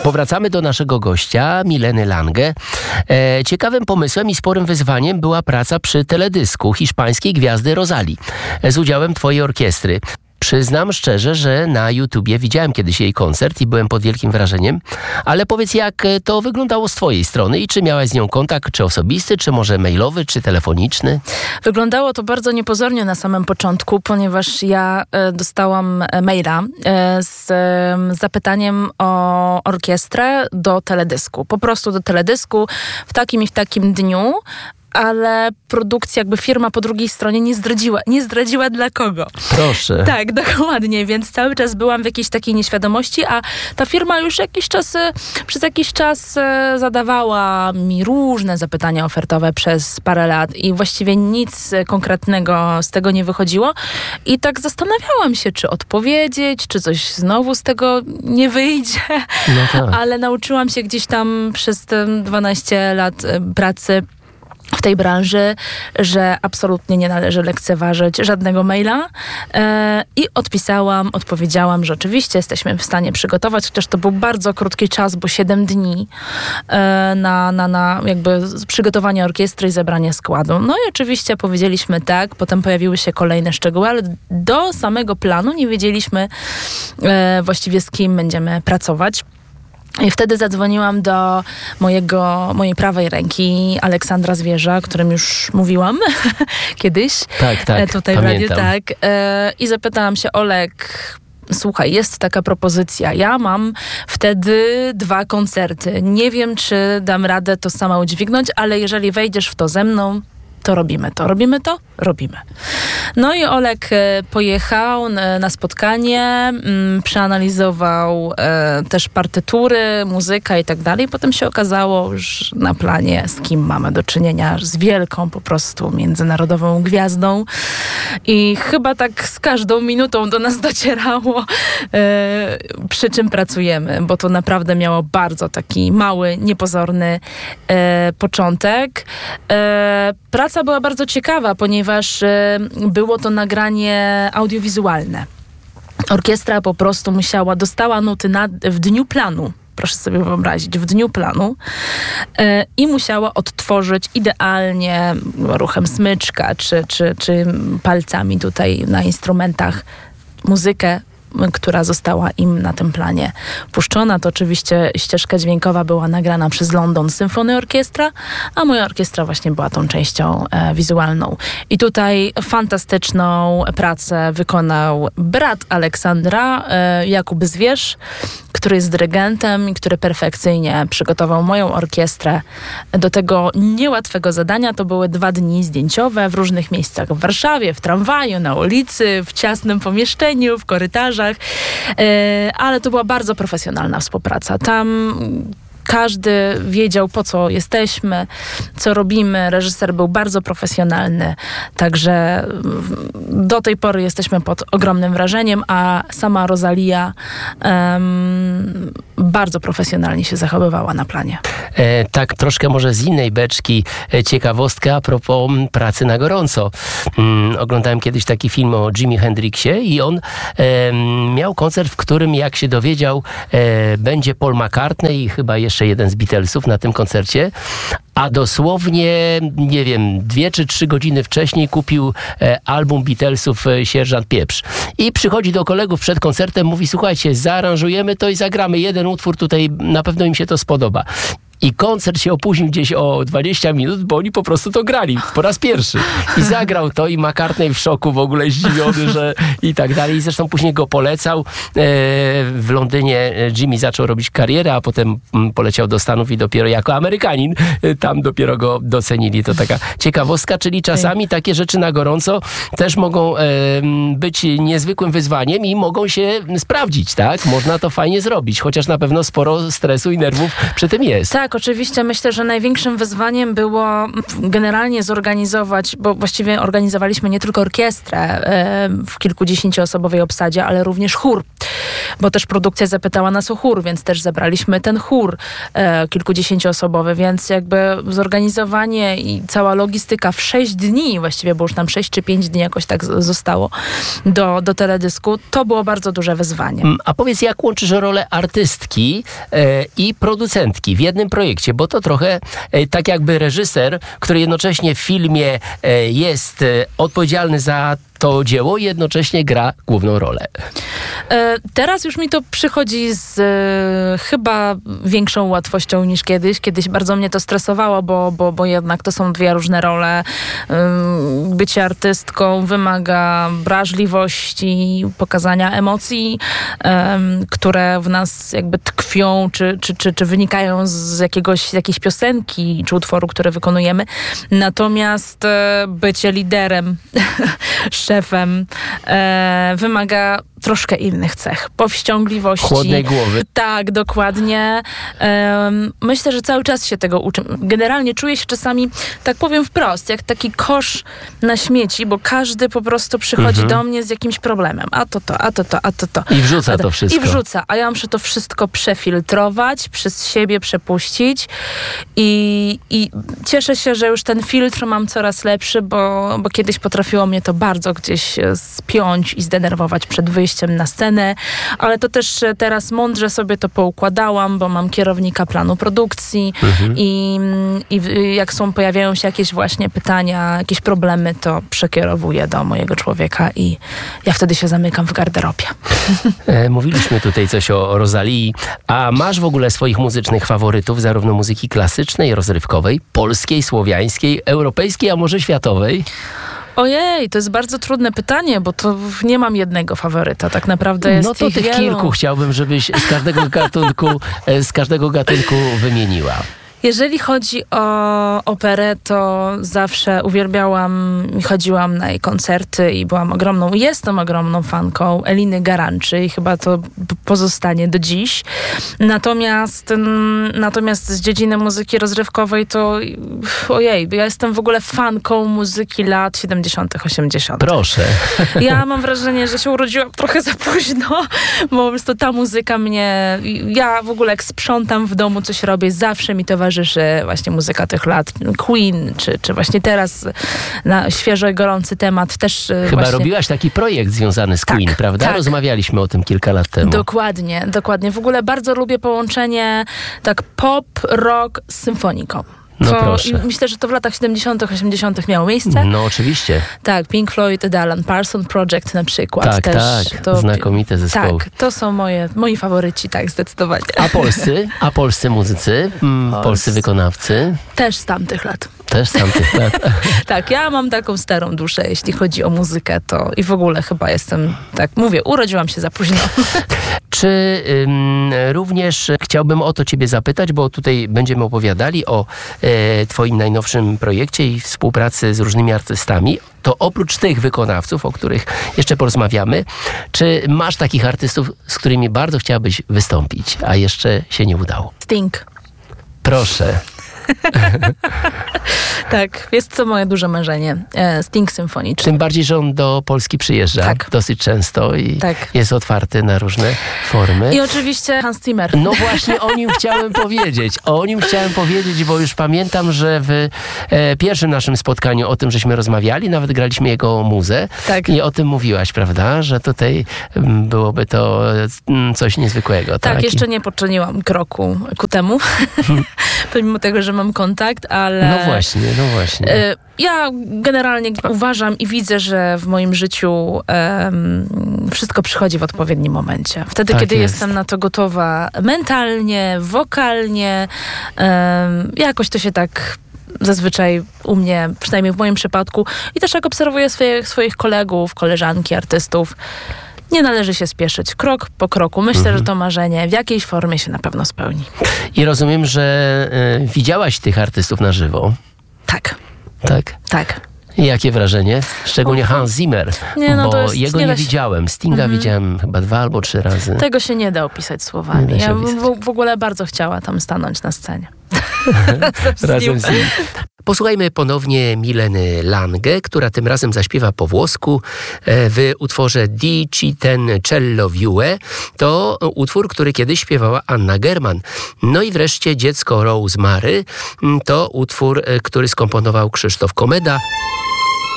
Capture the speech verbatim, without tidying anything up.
Powracamy do naszego gościa, Mileny Lange. E, ciekawym pomysłem i sporym wyzwaniem była praca przy teledysku hiszpańskiej gwiazdy Rosalii z udziałem twojej orkiestry. Przyznam szczerze, że na YouTubie widziałem kiedyś jej koncert i byłem pod wielkim wrażeniem, ale powiedz, jak to wyglądało z twojej strony i czy miałaś z nią kontakt, czy osobisty, czy może mailowy, czy telefoniczny? Wyglądało to bardzo niepozornie na samym początku, ponieważ ja e, dostałam maila e, z e, zapytaniem o orkiestrę do teledysku. Po prostu do teledysku w takim i w takim dniu, ale produkcja, jakby firma po drugiej stronie nie zdradziła, nie zdradziła dla kogo. Proszę. Tak, dokładnie, więc cały czas byłam w jakiejś takiej nieświadomości, a ta firma już jakiś czas, przez jakiś czas zadawała mi różne zapytania ofertowe przez parę lat i właściwie nic konkretnego z tego nie wychodziło i tak zastanawiałam się, czy odpowiedzieć, czy coś znowu z tego nie wyjdzie, No tak. Ale nauczyłam się gdzieś tam przez te dwanaście lat pracy w tej branży, że absolutnie nie należy lekceważyć żadnego maila e, i odpisałam, odpowiedziałam, że oczywiście jesteśmy w stanie przygotować, chociaż to był bardzo krótki czas, bo siedem dni e, na, na, na jakby przygotowanie orkiestry i zebranie składu. No i oczywiście powiedzieliśmy tak, potem pojawiły się kolejne szczegóły, ale do samego planu nie wiedzieliśmy e, właściwie z kim będziemy pracować. I wtedy zadzwoniłam do mojego, mojej prawej ręki, Aleksandra Zwierza, o którym już mówiłam kiedyś. Tak, tak, tutaj w pamiętam. radiu, tak. E, I zapytałam się, Olek, słuchaj, jest taka propozycja. Ja mam wtedy dwa koncerty. Nie wiem, czy dam radę to sama udźwignąć, ale jeżeli wejdziesz w to ze mną, to robimy to. Robimy to? Robimy. No i Olek e, pojechał na spotkanie, m, przeanalizował e, też partytury, muzyka i tak dalej. Potem się okazało już na planie, z kim mamy do czynienia, z wielką po prostu międzynarodową gwiazdą. I chyba tak z każdą minutą do nas docierało, e, przy czym pracujemy, bo to naprawdę miało bardzo taki mały, niepozorny e, początek. E, praca była bardzo ciekawa, ponieważ e, było to nagranie audiowizualne. Orkiestra po prostu musiała, dostała nuty na, w dniu planu, proszę sobie wyobrazić, w dniu planu e, i musiała odtworzyć idealnie ruchem smyczka czy, czy, czy palcami tutaj na instrumentach muzykę, która została im na tym planie puszczona. To oczywiście ścieżka dźwiękowa była nagrana przez London Symphony Orchestra, a moja orkiestra właśnie była tą częścią e, wizualną. I tutaj fantastyczną pracę wykonał brat Aleksandra, e, Jakub Zwierz, który jest dyrygentem i który perfekcyjnie przygotował moją orkiestrę do tego niełatwego zadania. To były dwa dni zdjęciowe w różnych miejscach w Warszawie, w tramwaju, na ulicy, w ciasnym pomieszczeniu, w korytarzach, ale to była bardzo profesjonalna współpraca. Tam każdy wiedział, po co jesteśmy, co robimy. Reżyser był bardzo profesjonalny, także do tej pory jesteśmy pod ogromnym wrażeniem, a sama Rosalia um, bardzo profesjonalnie się zachowywała na planie. E, tak troszkę może z innej beczki e, ciekawostka a propos m, pracy na gorąco. Mm, oglądałem kiedyś taki film o Jimi Hendrixie i on e, miał koncert, w którym, jak się dowiedział, e, będzie Paul McCartney i chyba jeszcze jeden z Beatlesów na tym koncercie, a dosłownie, nie wiem, dwie czy trzy godziny wcześniej kupił e, album Beatlesów e, Sierżant Pieprz. I przychodzi do kolegów przed koncertem, mówi, słuchajcie, zaaranżujemy to i zagramy jeden utwór, tutaj na pewno im się to spodoba. I koncert się opóźnił gdzieś o dwadzieścia minut, bo oni po prostu to grali po raz pierwszy. I zagrał to i McCartney w szoku, w ogóle zdziwiony, że i tak dalej. I zresztą później go polecał. E, w Londynie Jimmy zaczął robić karierę, a potem m, poleciał do Stanów i dopiero jako Amerykanin e, tam dopiero go docenili. To taka ciekawostka, czyli czasami takie rzeczy na gorąco też mogą e, być niezwykłym wyzwaniem i mogą się sprawdzić, tak? Można to fajnie zrobić, chociaż na pewno sporo stresu i nerwów przy tym jest. Tak, tak, oczywiście myślę, że największym wyzwaniem było generalnie zorganizować, bo właściwie organizowaliśmy nie tylko orkiestrę e, w kilkudziesięcioosobowej obsadzie, ale również chór, bo też produkcja zapytała nas o chór, więc też zebraliśmy ten chór e, kilkudziesięcioosobowy, więc jakby zorganizowanie i cała logistyka w sześć dni, właściwie było już tam sześć czy pięć dni jakoś tak zostało do, do teledysku, to było bardzo duże wyzwanie. A powiedz, jak łączysz rolę artystki e, i producentki w jednym projekcie, bo to trochę e, tak jakby reżyser, który jednocześnie w filmie e, jest e, odpowiedzialny za to dzieło i jednocześnie gra główną rolę. E, teraz już mi to przychodzi z e, chyba większą łatwością niż kiedyś. Kiedyś bardzo mnie to stresowało, bo, bo, bo jednak to są dwie różne role. E, bycie artystką wymaga wrażliwości, pokazania emocji, e, które w nas jakby tkwią, czy, czy, czy, czy wynikają z jakiegoś, jakiejś piosenki, czy utworu, które wykonujemy. Natomiast e, bycie liderem szefem e, wymaga troszkę innych cech. Powściągliwości. Chłodnej głowy. Tak, dokładnie. E, myślę, że cały czas się tego uczę. Generalnie czuję się czasami, tak powiem wprost, jak taki kosz na śmieci, bo każdy po prostu przychodzi mhm. do mnie z jakimś problemem. A to to, a to to, a to to. I wrzuca a to, to wszystko. I wrzuca. A ja muszę to wszystko przefiltrować, przez siebie przepuścić i, i cieszę się, że już ten filtr mam coraz lepszy, bo, bo kiedyś potrafiło mnie to bardzo gdzieś spiąć i zdenerwować przed wyjściem na scenę, ale to też teraz mądrze sobie to poukładałam, bo mam kierownika planu produkcji mhm. i, i jak są, pojawiają się jakieś właśnie pytania, jakieś problemy, to przekierowuję do mojego człowieka i ja wtedy się zamykam w garderobie. E, mówiliśmy tutaj coś o Rozalii, a masz w ogóle swoich muzycznych faworytów, zarówno muzyki klasycznej, rozrywkowej, polskiej, słowiańskiej, europejskiej, a może światowej? Ojej, to jest bardzo trudne pytanie, bo to nie mam jednego faworyta. Tak naprawdę jest No to ich tych wielu. kilku chciałbym, żebyś z każdego gatunku, z każdego gatunku wymieniła. Jeżeli chodzi o operę, to zawsze uwielbiałam i chodziłam na jej koncerty i byłam ogromną, jestem ogromną fanką Eliny Garanczy i chyba to pozostanie do dziś. Natomiast, natomiast z dziedziny muzyki rozrywkowej to ojej, ja jestem w ogóle fanką muzyki lat siedemdziesiątych, osiemdziesiątych. Proszę. Ja mam wrażenie, że się urodziłam trochę za późno, bo po prostu ta muzyka mnie, ja w ogóle jak sprzątam w domu, coś robię, zawsze mi towarzyszy właśnie muzyka tych lat. Queen, czy, czy właśnie teraz na świeżo i gorący temat też Chyba właśnie... robiłaś taki projekt związany z Queen, tak, prawda? Tak. Rozmawialiśmy o tym kilka lat temu. Dokładnie, dokładnie. W ogóle bardzo lubię połączenie tak pop, rock z symfoniką. No To, proszę. i myślę, że to w latach siedemdziesiątych, osiemdziesiątych miało miejsce. No oczywiście. Tak, Pink Floyd, The Alan Parsons Project na przykład. Tak, też tak. To, znakomite zespoły. Tak, to są moje, moi faworyci, tak, zdecydowanie. A polscy? A polscy muzycy? Mm, polscy. polscy wykonawcy? Też z tamtych lat. Też z tamtych lat. Tak, ja mam taką starą duszę, jeśli chodzi o muzykę, to i w ogóle chyba jestem, tak mówię, urodziłam się za późno. Czy ym, również chciałbym o to ciebie zapytać, bo tutaj będziemy opowiadali o e, twoim najnowszym projekcie i współpracy z różnymi artystami. To oprócz tych wykonawców, o których jeszcze porozmawiamy, czy masz takich artystów, z którymi bardzo chciałabyś wystąpić, a jeszcze się nie udało? Sting. Proszę. Tak, jest to moje duże marzenie. Sting symfoniczny. Tym bardziej, że on do Polski przyjeżdża tak. dosyć często i tak. jest otwarty na różne formy. I oczywiście Hans Zimmer. No właśnie o nim chciałem powiedzieć. O nim chciałem powiedzieć, bo już pamiętam, że w e, pierwszym naszym spotkaniu o tym, żeśmy rozmawiali, nawet graliśmy jego muzę tak. i o tym mówiłaś, prawda? Że tutaj m, byłoby to m, coś niezwykłego. Tak, tak jeszcze nie poczyniłam kroku ku temu, pomimo tego, że mam kontakt, ale... No właśnie, no właśnie. Y, ja generalnie uważam i widzę, że w moim życiu um, wszystko przychodzi w odpowiednim momencie. Wtedy, tak kiedy jest. jestem na to gotowa mentalnie, wokalnie, um, jakoś to się tak zazwyczaj u mnie, przynajmniej w moim przypadku, i też jak obserwuję swoich, swoich kolegów, koleżanki, artystów, nie należy się spieszyć. Krok po kroku. Myślę, mhm. że to marzenie w jakiejś formie się na pewno spełni. I rozumiem, że y, widziałaś tych artystów na żywo. Tak. Tak? Tak. I jakie wrażenie? Szczególnie Hans Zimmer, nie, no bo to jest, jego nie, nie się... widziałem. Stinga mhm. widziałem chyba dwa albo trzy razy. Tego się nie da opisać słowami. Ja w, w ogóle bardzo chciała tam stanąć na scenie. Razem z nim. Posłuchajmy ponownie Mileny Lange, która tym razem zaśpiewa po włosku w utworze Di ci ten cello viue. To utwór, który kiedyś śpiewała Anna German. No i wreszcie Dziecko Rosemary to utwór, który skomponował Krzysztof Komeda.